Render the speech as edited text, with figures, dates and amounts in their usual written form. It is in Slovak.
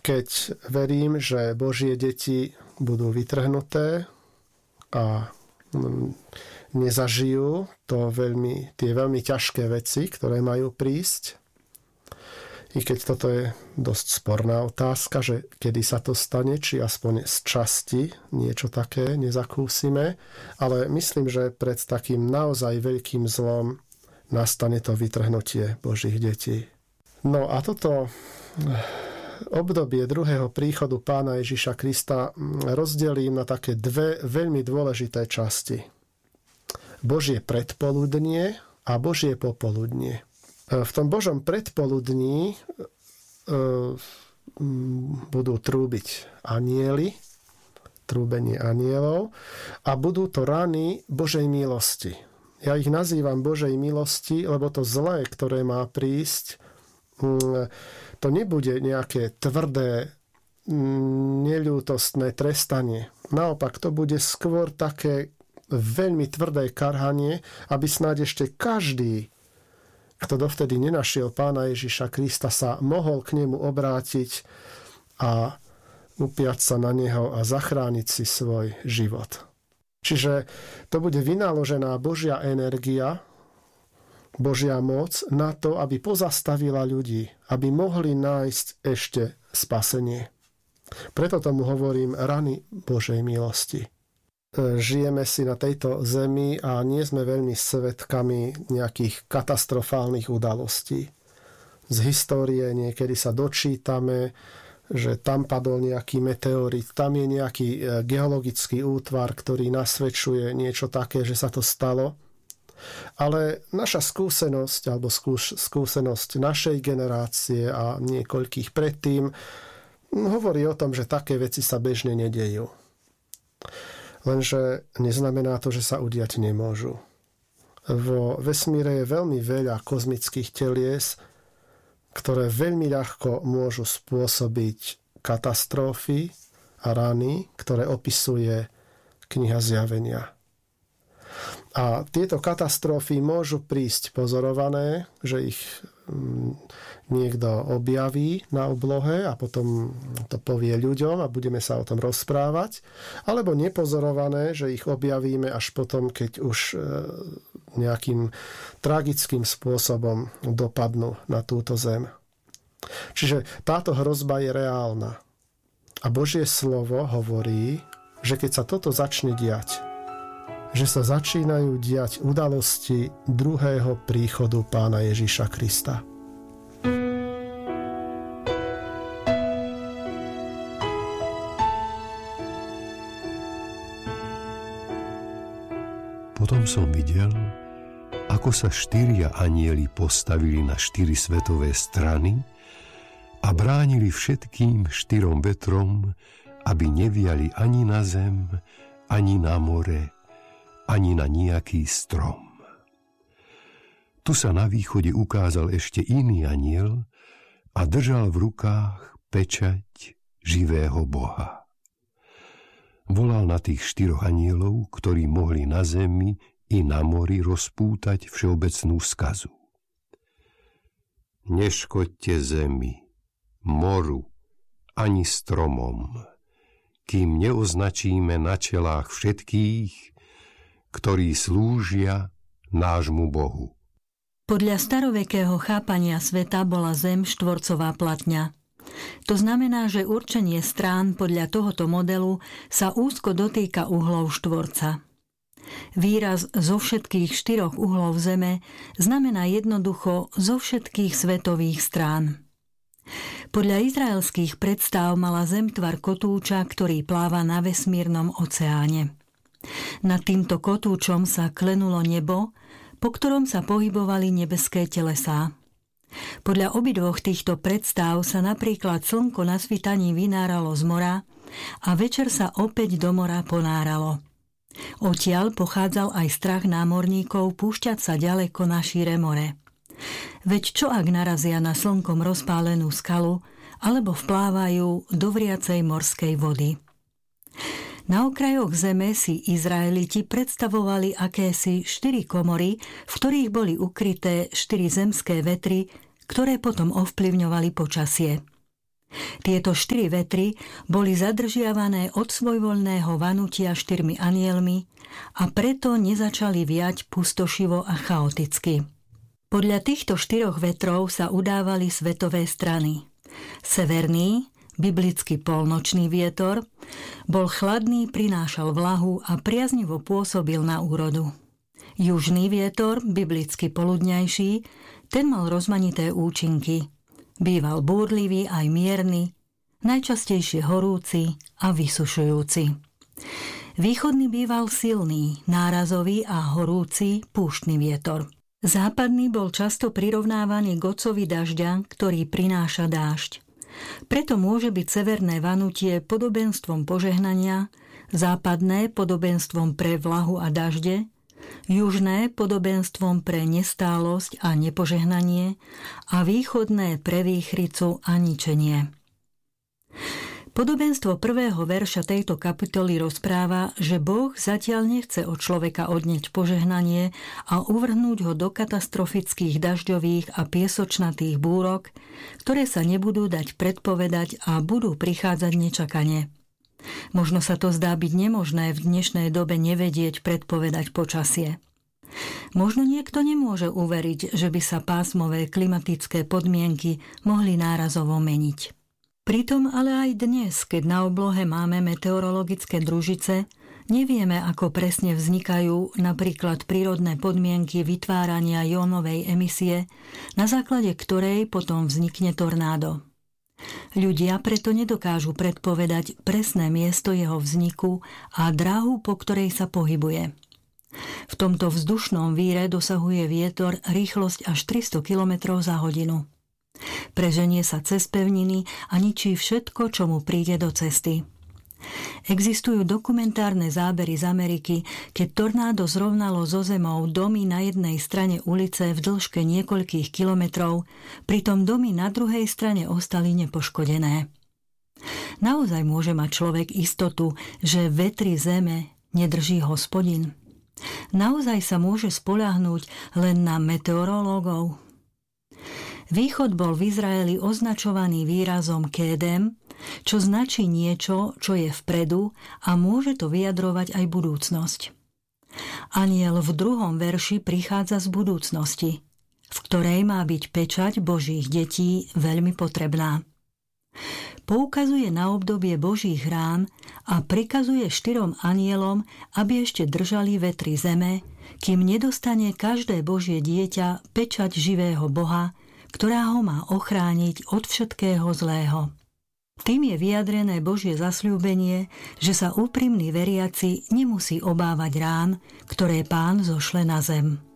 keď verím, že Božie deti budú vytrhnuté a nezažijú tie veľmi ťažké veci, ktoré majú prísť. I keď toto je dosť sporná otázka, že kedy sa to stane, či aspoň z časti niečo také nezakúsime, ale myslím, že pred takým naozaj veľkým zlom nastane to vytrhnutie Božích detí. No a toto obdobie druhého príchodu Pána Ježiša Krista rozdelím na také dve veľmi dôležité časti. Božie predpoludnie a Božie popoludnie. V tom Božom predpoludní budú trúbiť anjeli, trúbenie anjelov, a budú to rany Božej milosti. Ja ich nazývam Božej milosti, lebo to zlé, ktoré má prísť, to nebude nejaké tvrdé, neľútostné trestanie. Naopak, to bude skôr také veľmi tvrdé karhanie, aby snáď ešte každý, kto dovtedy nenašiel Pána Ježiša Krista, sa mohol k nemu obrátiť a upiať sa na neho a zachrániť si svoj život. Čiže to bude vynaložená Božia energia, Božia moc na to, aby pozastavila ľudí, aby mohli nájsť ešte spasenie. Preto tomu hovorím rany Božej milosti. Žijeme si na tejto zemi a nie sme veľmi svedkami nejakých katastrofálnych udalostí. Z histórie niekedy sa dočítame, že tam padol nejaký meteorit, tam je nejaký geologický útvar, ktorý nasvedčuje niečo také, že sa to stalo. Ale naša skúsenosť, alebo skúsenosť našej generácie a niekoľkých predtým, hovorí o tom, že také veci sa bežne nedejú. Lenže neznamená to, že sa udiať nemôžu. Vo vesmíre je veľmi veľa kozmických telies, ktoré veľmi ľahko môžu spôsobiť katastrofy a rany, ktoré opisuje kniha Zjavenia. A tieto katastrofy môžu prísť pozorované, že ich niekto objaví na oblohe a potom to povie ľuďom a budeme sa o tom rozprávať, alebo nepozorované, že ich objavíme až potom, keď už nejakým tragickým spôsobom dopadnú na túto zem. Čiže táto hrozba je reálna. A Božie slovo hovorí, že keď sa toto začne diať, že sa začínajú diať udalosti druhého príchodu Pána Ježiša Krista. Potom som videl, ako sa 4 anjeli postavili na 4 svetové strany a bránili všetkým 4 vetrom, aby neviali ani na zem, ani na more, ani na nejaký strom. Tu sa na východe ukázal ešte iný anjel a držal v rukách pečať živého Boha. Volal na tých 4 anjelov, ktorí mohli na zemi i na mori rozpútať všeobecnú skazu. Neškoďte zemi, moru, ani stromom, kým neoznačíme na čelách všetkých, ktorí slúžia nášmu Bohu. Podľa starovekého chápania sveta bola zem štvorcová platňa. To znamená, že určenie strán podľa tohoto modelu sa úzko dotýka uhlov štvorca. Výraz zo všetkých 4 uhlov zeme znamená jednoducho zo všetkých svetových strán. Podľa izraelských predstav mala zem tvar kotúča, ktorý pláva na vesmírnom oceáne. Nad týmto kotúčom sa klenulo nebo, po ktorom sa pohybovali nebeské telesá. Podľa obidvoch týchto predstav sa napríklad slnko na svitaní vynáralo z mora a večer sa opäť do mora ponáralo. Odtiaľ pochádzal aj strach námorníkov púšťať sa ďaleko na šíre more. Veď čo ak narazia na slnkom rozpálenú skalu alebo vplávajú do vriacej morskej vody? Na okrajoch zeme si Izraeliti predstavovali akési 4 komory, v ktorých boli ukryté 4 zemské vetry, ktoré potom ovplyvňovali počasie. Tieto 4 vetry boli zadržiavané od svojvoľného vanutia 4 anielmi a preto nezačali viať pustošivo a chaoticky. Podľa týchto 4 vetrov sa udávali svetové strany. Severný, biblický polnočný vietor, bol chladný, prinášal vlahu a priaznivo pôsobil na úrodu. Južný vietor, biblicky poludňajší, ten mal rozmanité účinky. Býval búrlivý aj mierny, najčastejšie horúci a vysušujúci. Východný býval silný, nárazový a horúci púštny vietor. Západný bol často prirovnávaný k otcovi dažďa, ktorý prináša dážď. Preto môže byť severné vanutie podobenstvom požehnania, západné podobenstvom pre vlahu a dažde, južné podobenstvom pre nestálosť a nepožehnanie a východné pre výchricu a ničenie. Podobenstvo 1. verša tejto kapitoly rozpráva, že Boh zatiaľ nechce od človeka odnieť požehnanie a uvrhnúť ho do katastrofických dažďových a piesočnatých búrok, ktoré sa nebudú dať predpovedať a budú prichádzať nečakane. Možno sa to zdá byť nemožné v dnešnej dobe nevedieť predpovedať počasie. Možno niekto nemôže uveriť, že by sa pásmové klimatické podmienky mohli nárazovo meniť. Pritom ale aj dnes, keď na oblohe máme meteorologické družice, nevieme, ako presne vznikajú napríklad prírodné podmienky vytvárania jónovej emisie, na základe ktorej potom vznikne tornádo. Ľudia preto nedokážu predpovedať presné miesto jeho vzniku a dráhu, po ktorej sa pohybuje. V tomto vzdušnom víre dosahuje vietor rýchlosť až 300 km za hodinu. Preženie sa cez pevniny a ničí všetko, čo mu príde do cesty. Existujú dokumentárne zábery z Ameriky, keď tornádo zrovnalo zo zemou domy na jednej strane ulice v dĺžke niekoľkých kilometrov, pritom domy na druhej strane ostali nepoškodené. Naozaj môže mať človek istotu, že vetry zeme nedrží Hospodin? Naozaj sa môže spoľahnúť len na meteorológov? Východ bol v Izraeli označovaný výrazom kédem, čo značí niečo, čo je vpredu a môže to vyjadrovať aj budúcnosť. Anjel v 2. verši prichádza z budúcnosti, v ktorej má byť pečať Božích detí veľmi potrebná. Poukazuje na obdobie Božích rán a prikazuje 4 anjelom, aby ešte držali vetry zeme, kým nedostane každé Božie dieťa pečať živého Boha, ktorá ho má ochrániť od všetkého zlého. Tým je vyjadrené Božie zasľúbenie, že sa úprimný veriaci nemusí obávať rán, ktoré Pán zošle na zem.